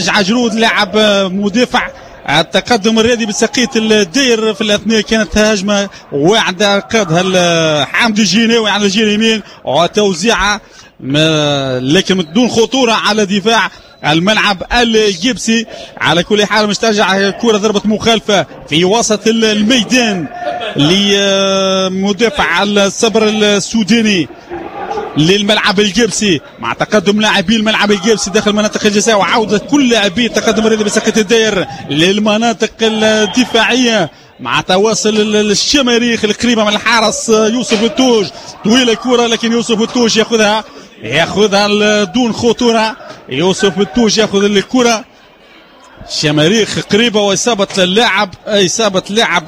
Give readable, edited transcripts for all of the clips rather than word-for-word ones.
فرج عجرود لاعب مدافع التقدم الرياضي بسقية الدير. في الأثناء كانت هجمة واعدة قادها حامد الجيناوي على الجهة اليمين وتوزيعها لكن بدون خطورة على دفاع الملعب الجبسي. على كل حال مش ترجع كرة ضربة مخالفة في وسط الميدان لمدافع الصبر السوداني للملعب الجبسي مع تقدم لاعبي الملعب الجبسي داخل مناطق الجزاء وعودة كل لاعبي التقدم الرياضي بسقية الدير للمناطق الدفاعية مع تواصل الشماريخ القريبة من الحارس يوسف التوج. طويلة كرة لكن يوسف التوج ياخذها دون خطورة. يوسف التوج ياخذ الكرة شماريخ قريبة وإصابة لاعب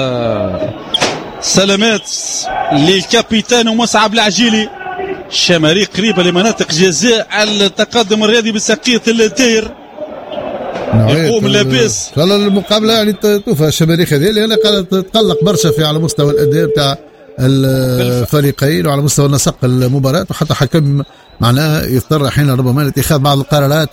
سلامات للكابيتان ومصعب العجيلي. شماريخ قريبة لمناطق جزاء التقدم الرياضي بسقية الدير. يقوم لاباس المقابلة يعني توفى الشماريخ هذه اللي قاعدة تتقلق برشا في على مستوى الأداء بتاع الفريقين وعلى مستوى نسق المباراة وحتى حكم معناها يضطر احيانا ربما لاتخاذ بعض القرارات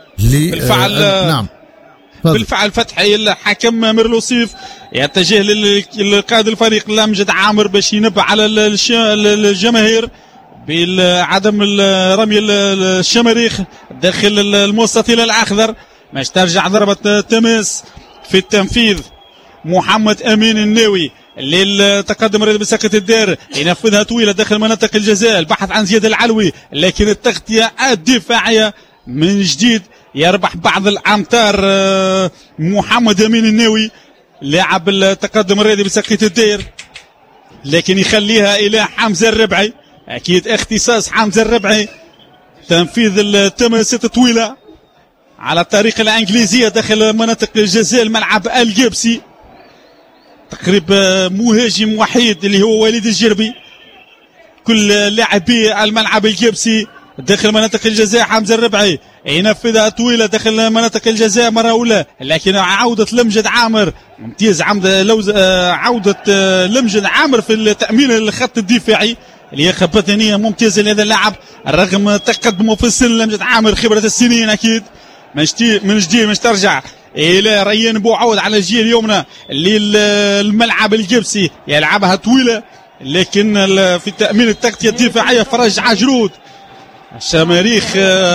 بالفعل فتحي الحكم ميرلوسيف يتجه للقائد الفريق لامجد عامر باش ينبه على الجماهير بعدم رمي الشماريخ داخل المستطيل الأخضر. مش ترجع ضربة تماس في التنفيذ. محمد أمين الناوي للتقدم الرياضي بسقية الدير ينفذها طويلة داخل مناطق الجزاء البحث عن زياد العلوي لكن التغطية الدفاعية من جديد يربح بعض الأمتار. محمد أمين الناوي لاعب التقدم الرياضي بسقية الدير لكن يخليها إلى حمزة الربعي. أكيد اختصاص حمزة الربعي تنفيذ التماسات طويلة على الطريقة الإنجليزية داخل مناطق الجزاء الملعب الجبسي. تقريب مهاجم وحيد اللي هو وليد الجربي. كل لاعبي الملعب الجبسي داخل مناطق الجزاء. حمزة الربعي ينفذها طويلة داخل مناطق الجزاء مرة أولى لكن عودة لمجد عامر ممتاز. عودة لمجد عامر في التأمين الخط الدفاعي. اللياقة البدنية ممتازة لهذا اللاعب رغم تقدمه في السن. لمجد عامر خبرة السنين أكيد من جديد مش ترجع إلى ريان بوعود على الجهة اليمنى للملعب الجبسي يلعبها طويلة لكن في تأمين التغطية الدفاعية فرج عجرود. الشماريخ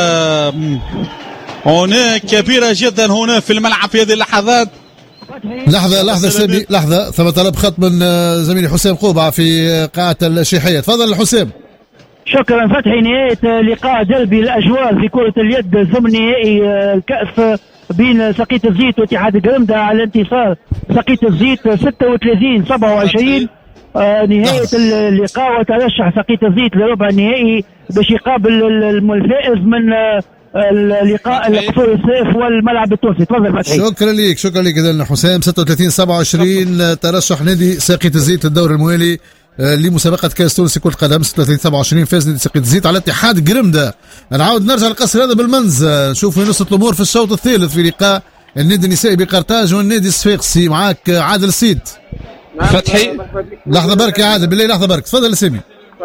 هنا كبيرة جدا هنا في الملعب في هذه اللحظات. لحظة سامي لحظة ثم طلب خط من زميلي حسام قوبعة في قاعة الشيحية. تفضل حسام. شكرا فتحي. نهاية لقاء دلبي الأجوال في كرة اليد ضمن نهائي الكأس بين سقيط الزيت واتحاد قرمدة على انتصار سقيط الزيت 36-27. نهاية اللقاء وترشح سقيط الزيت لربع النهائي باش يقابل الفائز من اللقاء القصور السيف والملعب التونسي. تفضل فتحي. شكرا لك اذا حسام. 36-27 ترشح نادي سقيط الزيت الدور الموالي لمسابقة كأس تونس كرة القدم. 36-27 فاز نادي سقيط الزيت على اتحاد قرمدة. نعاود نرجع للقصر هذا بالمنز نشوف وين وصلت الامور في الشوط الثالث في لقاء النادي النسائي بقرطاج والنادي الصفاقسي. معاك عادل سيد. فتحي لحظة برك يا عادل بالله لحظة برك. تفضل سامي.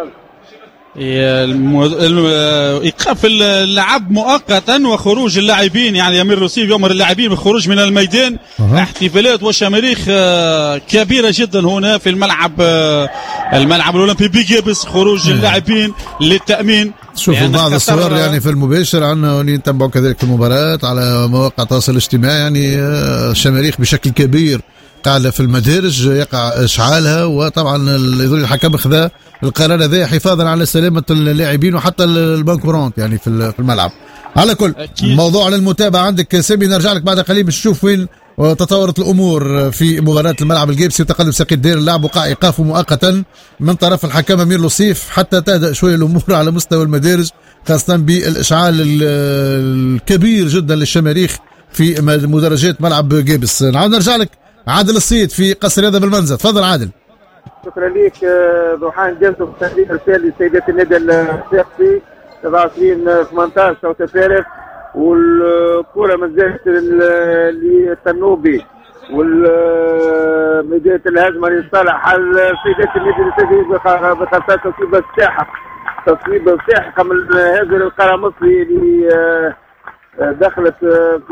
ايقاف اللعب مؤقتا وخروج اللاعبين يعني يمر روسيف يؤمر اللاعبين بالخروج من الميدان. احتفالات وشماريخ كبيرة جدا هنا في الملعب الأولمبي بجبس. خروج اللاعبين للتأمين. شوفوا يعني بعض الصور يعني في المباشر عنا نتابعوا كذلك المباراة على مواقع التواصل الاجتماعي. يعني شماريخ بشكل كبير قاعدة في المدارج يقع إشعالها وطبعا الحكم خذا القرار هذا حفاظا على سلامة اللاعبين وحتى البنكورونت يعني في الملعب. على كل موضوع للمتابعة عندك سامي. نرجع لك بعد قليل باش نشوف وين تطورت الأمور في مباراة الملعب الجيبسي وتقدم سقيط الدير. اللعب وقع إيقافه مؤقتا من طرف الحكم أمير لوصيف حتى تهدأ شوية الأمور على مستوى المدارج خاصة بالإشعال الكبير جدا للشماريخ في مدرجات ملعب جيبس. نرجع لك عادل السيد في قصر هذا بالمنزل. تفضل عادل. شكرا لك ضحان جلسة تحديد رسالة لسيدات النادي الصفاقسي 27-18 شوط ثالث والكرة ما زالت للتنوبي والميدان الهجمة لصالح سيدات النادي الصفاقسي بخاصة تصويب الساحقة من هذه القرامصلي اللي دخلت في